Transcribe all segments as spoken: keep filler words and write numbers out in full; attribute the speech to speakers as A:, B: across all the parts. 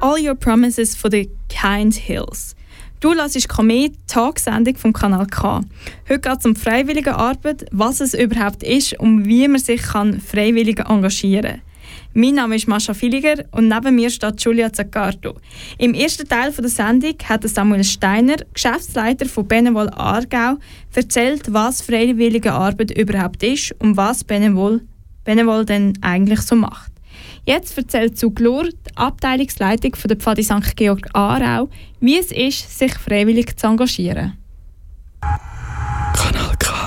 A: All Your Promises von den Kind Hills. Du hörst Komet, die Tagsendung vom Kanal K. Heute geht es um freiwillige Arbeit, was es überhaupt ist und wie man sich kann freiwillig engagieren kann. Mein Name ist Mascha Villiger und neben mir steht Giulia Zaccardo. Im ersten Teil der Sendung hat Samuel Steiner, Geschäftsleiter von Benevol Aargau, erzählt, was freiwillige Arbeit überhaupt ist und was Benevol, Benevol denn eigentlich so macht. Jetzt erzählt Sue Glor, die Abteilungsleitung von der Pfadi Sankt Georg Aarau, wie es ist, sich freiwillig zu engagieren.
B: Kanal K.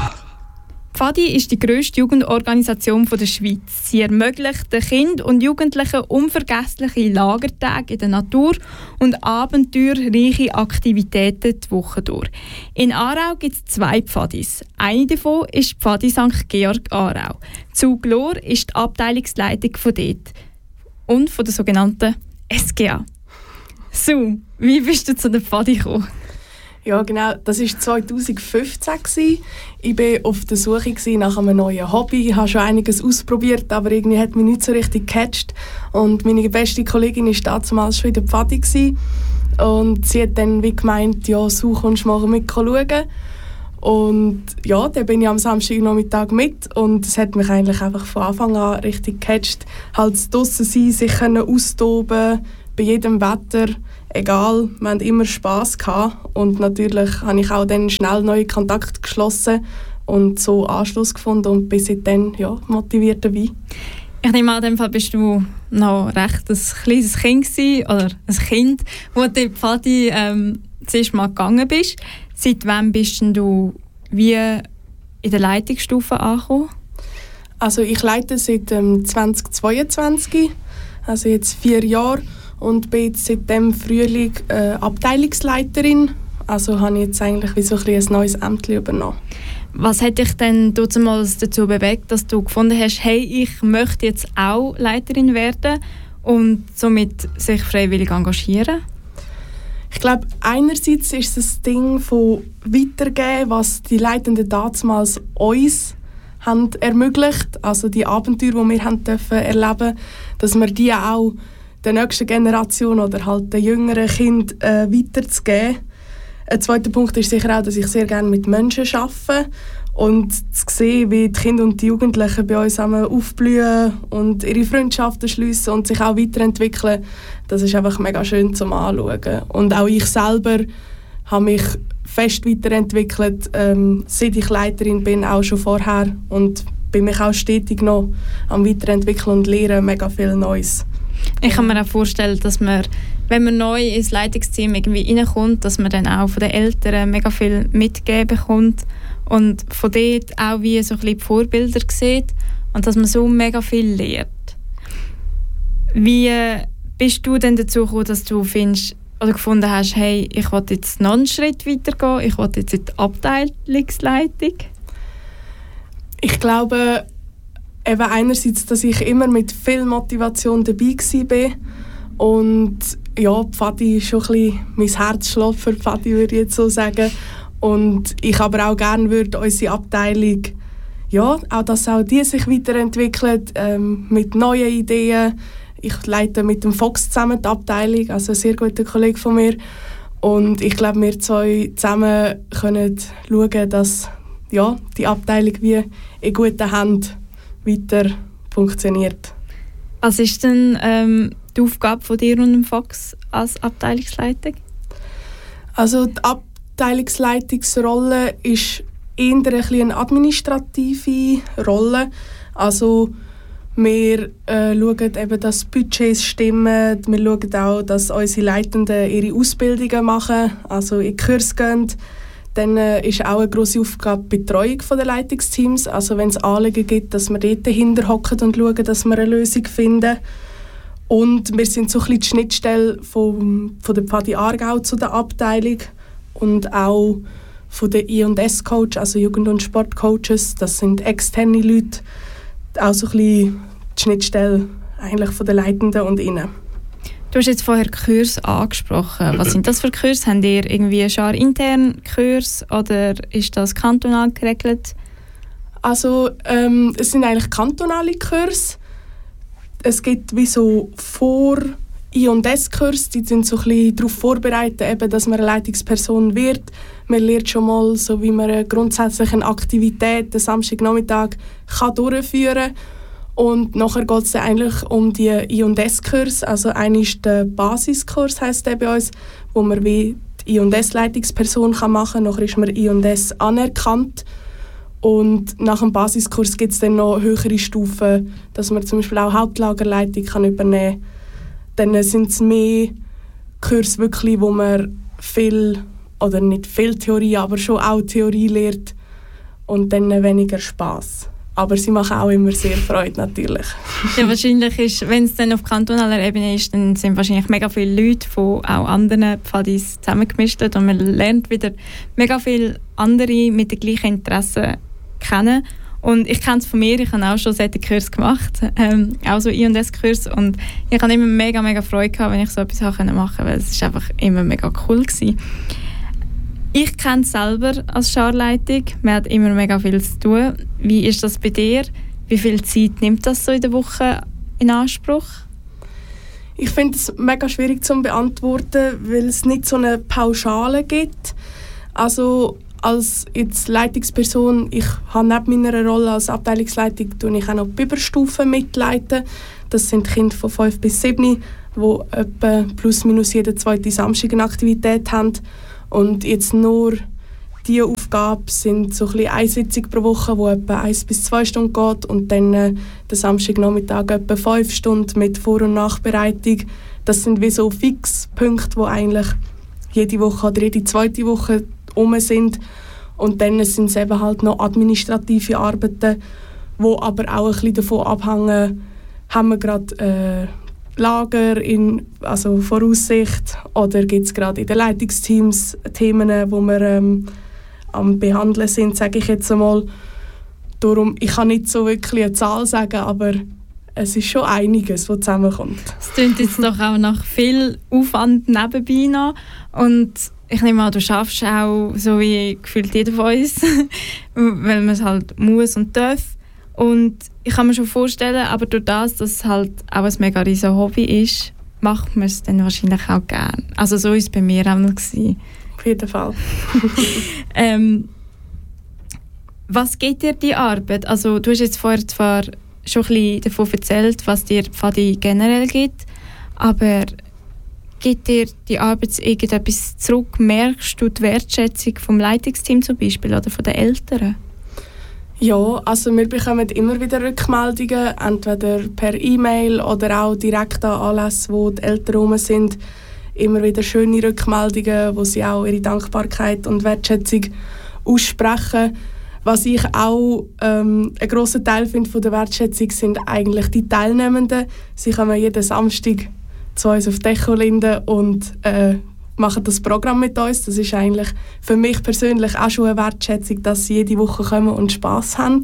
A: Pfadi ist die grösste Jugendorganisation der Schweiz. Sie ermöglicht den Kindern und Jugendlichen unvergessliche Lagertage in der Natur und abenteuerreiche Aktivitäten die Woche durch. In Aarau gibt es zwei Pfadis. Eine davon ist die Pfadi Sankt Georg Aarau. Sue Glor ist die Abteilungsleitung von dort und von der sogenannten S G A. Sue, wie bist du zu der Pfadi gekommen?
C: Ja, genau. Das war zwanzig fünfzehn. Ich war auf der Suche nach einem neuen Hobby. Ich habe schon einiges ausprobiert, aber irgendwie hat mich nicht so richtig gecatcht. Und meine beste Kollegin war damals schon in der Pfadi. Und sie hat dann wie gemeint, ja, so kommst du mal mit schauen. Und ja, dann bin ich am Samstagnachmittag mit. Und es hat mich eigentlich einfach von Anfang an richtig gecatcht. Halt draussen sein, sich austoben, bei jedem Wetter. Egal, wir hatten immer Spass gehabt und natürlich habe ich auch dann schnell neue Kontakte geschlossen und so Anschluss gefunden und bin seitdem ja, motiviert dabei.
A: Ich nehme an, in dem Fall bist du noch recht ein kleines Kind gewesen, oder ein Kind, wo du in die Pfadi ähm, zuerst mal gegangen bist. Seit wann bist du wie in der Leitungsstufe angekommen?
C: Also ich leite seit ähm, zwanzig zweiundzwanzig, also jetzt vier Jahre. Und bin jetzt seit dem Frühling äh, Abteilungsleiterin. Also habe ich jetzt eigentlich wie so ein, ein neues Ämtchen übernommen.
A: Was hat dich denn damals dazu bewegt, dass du gefunden hast, hey, ich möchte jetzt auch Leiterin werden und somit sich freiwillig engagieren?
C: Ich glaube, einerseits ist es das Ding von Weitergeben, was die Leitenden damals uns haben ermöglicht. Also die Abenteuer, die wir haben dürfen erleben, dass wir die auch der nächsten Generation oder halt den jüngeren Kindern äh, weiterzugeben. Ein zweiter Punkt ist sicher auch, dass ich sehr gerne mit Menschen arbeite und zu sehen, wie die Kinder und die Jugendlichen bei uns aufblühen und ihre Freundschaften schliessen und sich auch weiterentwickeln, das ist einfach mega schön zum Anschauen. Und auch ich selber habe mich fest weiterentwickelt, ähm, seit ich Leiterin bin, auch schon vorher, und bin mich auch stetig noch am Weiterentwickeln und lernen mega viel Neues.
A: Ich kann mir auch vorstellen, dass man, wenn man neu ins Leitungsteam irgendwie reinkommt, dass man dann auch von den Eltern mega viel mitgeben bekommt und von dort auch wie so ein bisschen die Vorbilder sieht und dass man so mega viel lernt. Wie bist du denn dazu gekommen, dass du findest oder gefunden hast, hey, ich will jetzt noch einen Schritt weitergehen, ich will jetzt in die Abteilungsleitung?
C: Ich glaube, eben einerseits, dass ich immer mit viel Motivation dabei war und ja, Pfadi ist schon ein bisschen mein Herzschlag für Pfadi, würde ich jetzt so sagen. Und ich aber auch gerne würde unsere Abteilung, ja, auch dass auch die sich weiterentwickelt ähm, mit neuen Ideen. Ich leite mit dem Fox zusammen die Abteilung, also ein sehr guter Kollege von mir. Und ich glaube, wir zwei zusammen können schauen, dass ja, die Abteilung wie in guten Händen weiter funktioniert.
A: Was ist denn ähm, die Aufgabe von dir und dem Fox als Abteilungsleitung?
C: Also die Abteilungsleitungsrolle ist eher ein bisschen eine administrative Rolle. Also wir äh, schauen eben, dass Budgets stimmen. Wir schauen auch, dass unsere Leitenden ihre Ausbildungen machen, also in Kurs gehen. Dann äh, ist auch eine grosse Aufgabe die Betreuung der Leitungsteams. Also wenn es Anliegen gibt, dass wir dort dahinter hocken und schauen, dass wir eine Lösung finden. Und wir sind so ein bisschen die Schnittstelle von, von der Pfadi Aargau zu der Abteilung und auch von den I und S-Coach, also Jugend- und Sportcoaches. Das sind externe Leute, auch so ein bisschen die Schnittstelle eigentlich von den Leitenden und ihnen.
A: Du hast jetzt vorher Kurse angesprochen. Was sind das für Kurse? Habt ihr irgendwie schon intern Kurse oder ist das kantonal geregelt?
C: Also ähm, es sind eigentlich kantonale Kurse. Es gibt wie so Vor-, I und S-Kurs, die sind so ein bisschen darauf vorbereitet, eben, dass man eine Leitungsperson wird. Man lernt schon mal, so wie man eine grundsätzliche Aktivität den Samstagnachmittag kann durchführen kann. Und nachher geht es eigentlich um die I und S-Kurs. Also einer ist der Basiskurs, heisst der bei uns, wo man wie die I und S-Leitungsperson machen kann. Nachher ist man I und S anerkannt. Und nach dem Basiskurs gibt es dann noch höhere Stufen, dass man zum Beispiel auch Hauptlagerleitung kann übernehmen kann. Dann sind es mehr Kurse, wirklich, wo man viel, oder nicht viel Theorie, aber schon auch Theorie lernt und dann weniger Spass. Aber sie machen auch immer sehr Freude, natürlich.
A: Ja, wahrscheinlich ist, wenn es dann auf kantonaler Ebene ist, dann sind wahrscheinlich mega viele Leute von auch anderen Pfadis zusammengemischt und man lernt wieder mega viele andere mit den gleichen Interessen kennen. Und ich kenne es von mir, ich habe auch schon solche Kurse gemacht, ähm, auch so I und S-Kurs, und ich habe immer mega, mega Freude gehabt, wenn ich so etwas machen konnte, weil es ist einfach immer mega cool gewesen. Ich kenne es selber als Scharleitung, man hat immer mega viel zu tun. Wie ist das bei dir? Wie viel Zeit nimmt das so in der Woche in Anspruch?
C: Ich finde es mega schwierig zu beantworten, weil es nicht so eine Pauschale gibt. Also als jetzt Leitungsperson, ich habe neben meiner Rolle als Abteilungsleitung tue ich auch noch die Überstufen mitleiten. Das sind Kinder von fünf bis sieben, die etwa plus minus jeden zweiten Samstag eine Aktivität haben. Und jetzt nur diese Aufgabe sind so ein bisschen eine Sitzung pro Woche, die etwa eins bis zwei Stunden geht, und dann äh, den Samstagnachmittag etwa fünf Stunden mit Vor- und Nachbereitung. Das sind wie so Fixpunkte, die eigentlich jede Woche oder jede zweite Woche um sind. Und dann sind es eben halt noch administrative Arbeiten, die aber auch ein bisschen davon abhängen, haben wir gerade äh, Lager in also Voraussicht, oder gibt es gerade in den Leitungsteams Themen, die wir ähm, am Behandeln sind, sage ich jetzt einmal. Darum, ich kann nicht so wirklich eine Zahl sagen, aber es ist schon einiges, was zusammenkommt.
A: Es klingt jetzt doch auch nach viel Aufwand nebenbei noch. Und ich nehme an, du schaffst auch so wie gefühlt jeder von uns, weil man es halt muss und darf. Und ich kann mir schon vorstellen, aber durch das, dass es halt auch ein mega riesen Hobby ist, macht man es dann wahrscheinlich auch gerne. Also so war es bei mir auch noch.
C: Auf jeden Fall.
A: ähm, was gibt dir die Arbeit? Also du hast jetzt vorher zwar schon ein bisschen davon erzählt, was dir Pfadi generell gibt, aber gibt dir die Arbeit irgendetwas zurück? Merkst du die Wertschätzung vom Leitungsteam zum Beispiel oder von den Eltern?
C: Ja, also wir bekommen immer wieder Rückmeldungen, entweder per E-Mail oder auch direkt an Anlässen, wo die Eltern rum sind. Immer wieder schöne Rückmeldungen, wo sie auch ihre Dankbarkeit und Wertschätzung aussprechen. Was ich auch ähm, ein grosser Teil finde von der Wertschätzung sind eigentlich die Teilnehmenden. Sie kommen jeden Samstag zu uns auf die Echolinde und äh, machen das Programm mit uns. Das ist eigentlich für mich persönlich auch schon eine Wertschätzung, dass sie jede Woche kommen und Spass haben.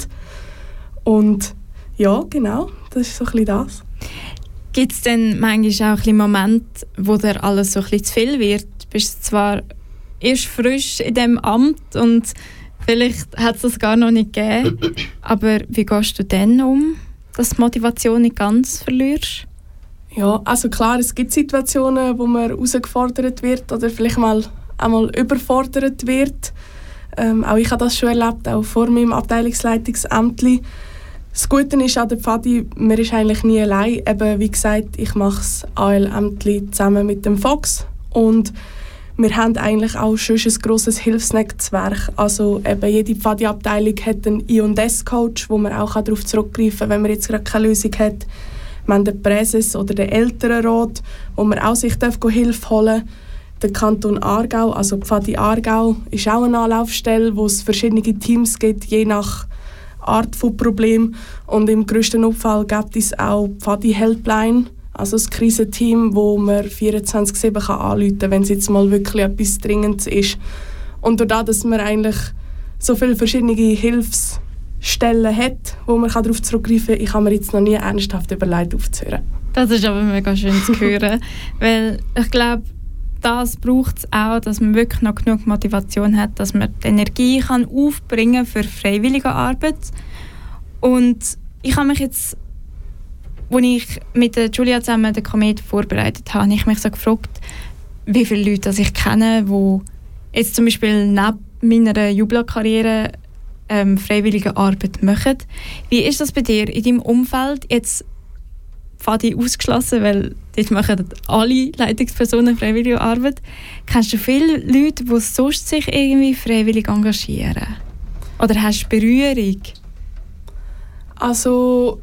C: Und ja, genau, das ist so ein bisschen das.
A: Gibt es denn manchmal auch ein bisschen Momente, wo dir alles so ein bisschen zu viel wird? Du bist zwar erst frisch in diesem Amt und vielleicht hat es das gar noch nicht gegeben, aber wie gehst du denn um, dass du die Motivation nicht ganz verlierst?
C: Ja, also klar, es gibt Situationen, wo man herausgefordert wird oder vielleicht mal einmal überfordert wird. Ähm, auch ich habe das schon erlebt, auch vor meinem Abteilungsleitungsämtli. Das Gute ist an der Pfadi, man ist eigentlich nie allein. Eben, wie gesagt, ich mache das A L-Ämtli zusammen mit dem Fox und wir haben eigentlich auch schon ein grosses Hilfsnetzwerk. Also eben jede Pfadi-Abteilung hat einen I und S-Coach, wo man auch darauf zurückgreifen kann, wenn man jetzt gerade keine Lösung hat. Wir haben den Präses oder den Elternrat, wo man auch sich Hilfe holen darf. Der Kanton Aargau, also Pfadi Aargau, ist auch eine Anlaufstelle, wo es verschiedene Teams gibt, je nach Art von Problem. Und im grössten Notfall gibt es auch Pfadi Helpline, also das Krisenteam, wo man vierundzwanzig sieben anrufen kann, wenn es jetzt mal wirklich etwas Dringendes ist. Und dadurch, dass man eigentlich so viele verschiedene Hilfsstellen hat, wo man darauf zurückgreifen kann, ich habe mir jetzt noch nie ernsthaft überlegt, aufzuhören.
A: Das ist aber mega schön zu hören, weil ich glaube, das braucht es auch, dass man wirklich noch genug Motivation hat, dass man die Energie kann aufbringen für freiwillige Arbeit. Und ich habe mich jetzt als ich mit der Julia zusammen den Komet vorbereitet habe, habe ich mich so gefragt, wie viele Leute das ich kenne, die jetzt zum Beispiel neben meiner Jubla-Karriere ähm, freiwillige Arbeit machen. Wie ist das bei dir in deinem Umfeld? Jetzt Fadi ausgeschlossen, weil dort machen alle Leitungspersonen freiwillige Arbeit. Kennst du viele Leute, die sonst sich irgendwie freiwillig engagieren? Oder hast du Berührung?
C: Also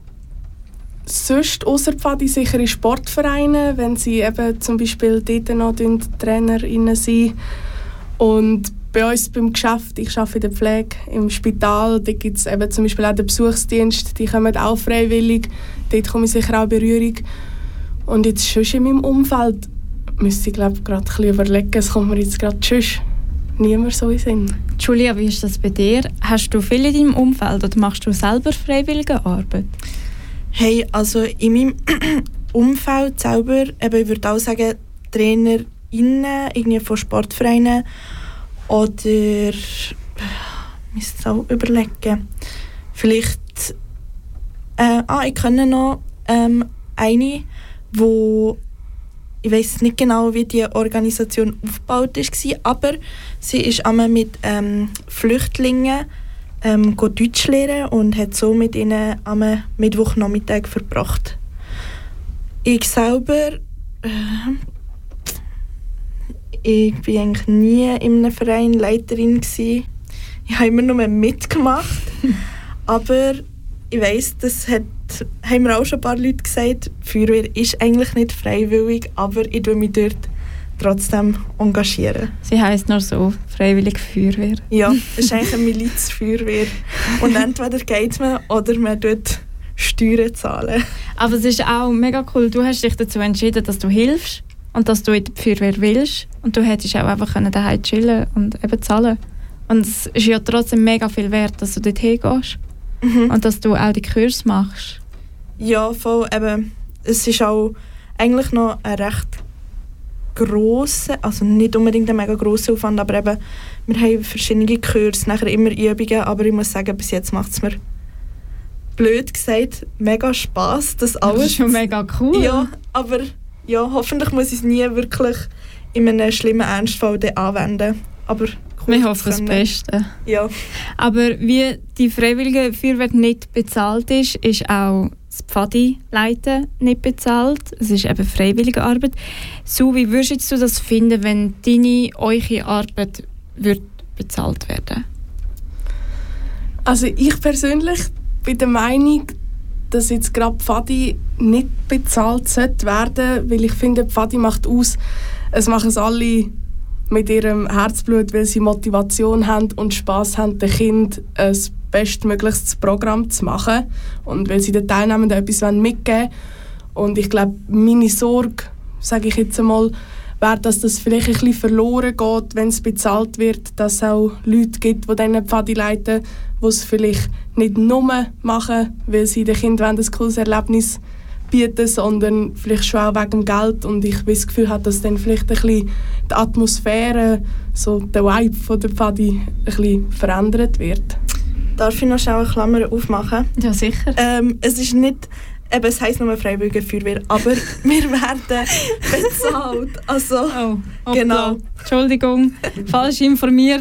C: sonst ausser Pfadi sicher in Sportvereinen, wenn sie eben zum Beispiel dort noch TrainerInnen sind. Und bei uns beim Geschäft, ich arbeite in der Pflege, im Spital, da gibt es eben zum Beispiel auch den Besuchsdienst, die kommen auch freiwillig, dort komme ich sicher auch in Berührung. Und jetzt schon in meinem Umfeld müsste ich glaube gerade ein bisschen überlegen, es kommt mir jetzt gerade schon niemand so in den Sinn.
A: Julia, wie ist das bei dir? Hast du viel in deinem Umfeld oder machst du selber freiwillige Arbeit?
B: Hey, also in meinem Umfeld selber, eben, ich würde auch sagen, TrainerInnen irgendwie von Sportvereinen oder ich muss es auch überlegen. Vielleicht äh, ah, ich kenne noch ähm, eine, wo ich weiß nicht genau, wie die Organisation aufgebaut war, aber sie ist einmal mit ähm, Flüchtlingen ähm, Deutsch lernen und hat so mit ihnen am Mittwochnachmittag verbracht. Ich selber äh, ich war eigentlich nie in einem Verein Leiterin gewesen. Ich habe immer nur mitgemacht. Aber ich weiss, das hat, haben mir auch schon ein paar Leute gesagt, die Feuerwehr ist eigentlich nicht freiwillig, aber ich engagiere mich dort trotzdem engagieren.
A: Sie heisst nur so, Freiwillige Feuerwehr.
B: Ja, es ist eigentlich eine Milizfeuerwehr. Und entweder geht man oder man tut Steuern zahlen.
A: Aber es ist auch mega cool, du hast dich dazu entschieden, dass du hilfst und dass du in die Feuerwehr willst. Und du hättest auch einfach daheim chillen und eben zahlen. Und es ist ja trotzdem mega viel wert, dass du dort hingehst. Mhm. Und dass du auch die Kurse machst.
B: Ja, voll. Eben, es ist auch eigentlich noch ein recht grosser, also nicht unbedingt ein mega grosser Aufwand, aber eben, wir haben verschiedene Kurse, nachher immer Übungen, aber ich muss sagen, bis jetzt macht es mir, blöd gesagt, mega Spass, das alles.
A: Das ist schon mega cool.
B: Ja, aber ja, hoffentlich muss ich es nie wirklich in einem schlimmen Ernstfall anwenden. Aber cool,
A: wir hoffen das Beste.
B: Ja.
A: Aber wie die freiwillige Feuerwehr nicht bezahlt ist, ist auch das Pfadi-Leiten nicht bezahlt. Es ist eben freiwillige Arbeit. So, wie würdest du das finden, wenn deine, eure Arbeit wird bezahlt werden?
C: Also ich persönlich bin der Meinung, dass jetzt gerade Pfadi nicht bezahlt sollte werden, weil ich finde, Pfadi macht aus, es machen es alle mit ihrem Herzblut, weil sie Motivation haben und Spass haben, den Kindern ein bestmögliches Programm zu machen und weil sie den Teilnehmenden etwas mitgeben wollen. Und ich glaube, meine Sorge, sage ich jetzt einmal, wäre, dass das vielleicht ein bisschen verloren geht, wenn es bezahlt wird, dass es auch Leute gibt, die diesen Pfadi leiten, die es vielleicht nicht nur machen, weil sie den Kindern ein cooles Erlebnis bieten, sondern vielleicht schon auch wegen dem Geld. Und ich habe das Gefühl, dass dann vielleicht ein bisschen die Atmosphäre, so der Vibe von der Pfadi ein bisschen verändert wird.
B: Darf ich noch schnell eine Klammer aufmachen?
A: Ja, sicher.
B: Ähm, es ist nicht, eben, es heisst nur Freiwillige Feuerwehr, aber wir werden bezahlt. Also,
A: oh,
B: genau.
A: Entschuldigung, falsch informiert.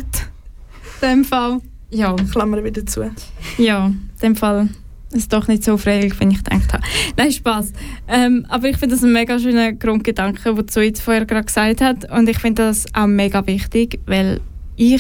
A: In dem Fall. Ja.
B: Klammer wieder zu.
A: Ja, in dem Fall ist es doch nicht so freiwillig, wie ich gedacht habe. Nein, Spass. Ähm, aber ich finde das ein mega schöner Grundgedanke, den Zoe vorher gerade gesagt hat. Und ich finde das auch mega wichtig, weil ich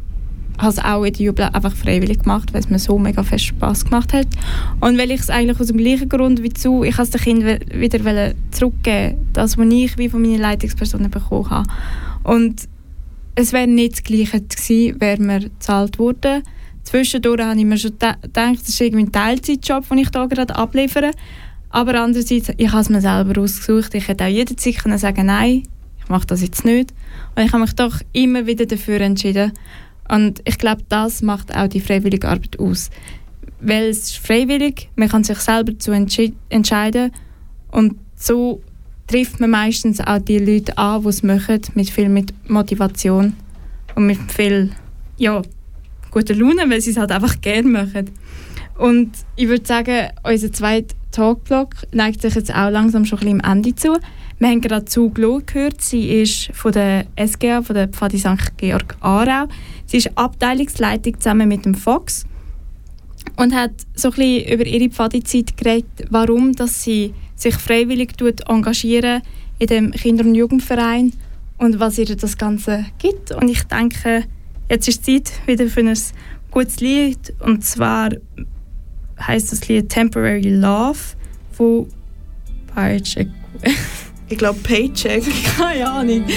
A: habe es auch in der Jubel einfach freiwillig gemacht, weil es mir so mega fest Spass gemacht hat. Und weil ich es eigentlich aus dem gleichen Grund wie zu, ich wollte den Kindern wieder zurückgeben, das, was ich wie von meinen Leitungspersonen bekommen habe. Und es wäre nicht das Gleiche gewesen, wäre mir gezahlt worden. Zwischendurch habe ich mir schon gedacht, das ist irgendwie ein Teilzeitjob, den ich hier gerade abliefere. Aber andererseits, ich habe es mir selber ausgesucht. Ich hätte auch jederzeit können sagen, nein, ich mache das jetzt nicht. Und ich habe mich doch immer wieder dafür entschieden. Und ich glaube, das macht auch die freiwillige Arbeit aus. Weil es ist freiwillig, man kann sich selber dazu entschi- entscheiden. Und so trifft man meistens auch die Leute an, die es machen, mit viel mit Motivation und mit viel ja, guter Laune, weil sie es halt einfach gerne machen. Und ich würde sagen, unser zweiter Talkblock neigt sich jetzt auch langsam schon ein bisschen am Ende zu. Wir haben gerade zu Glo gehört. Sie ist von der S G A, von der Pfadi Sankt Georg Aarau. Sie ist Abteilungsleitung zusammen mit dem Fox und hat so ein bisschen über ihre Pfadi-Zeit geredet, warum dass sie sich freiwillig engagieren in dem Kinder- und Jugendverein und was ihr das Ganze gibt. Und ich denke, jetzt ist Zeit wieder für ein gutes Lied. Und zwar heisst das Lied «Temporary Love» von Paycheck.
B: Ich glaube Paycheck.
A: Keine Ahnung.